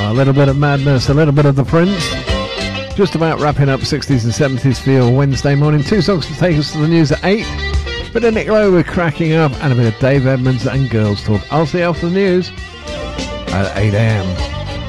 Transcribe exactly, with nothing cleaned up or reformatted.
A little bit of Madness, a little bit of The Prince. Just about wrapping up sixties and seventies for your Wednesday morning. Two songs to take us to the news at eight. Bit of Nick Lowe with Cracking Up and a bit of Dave Edmunds and Girls Talk. I'll see you after the news at eight a.m.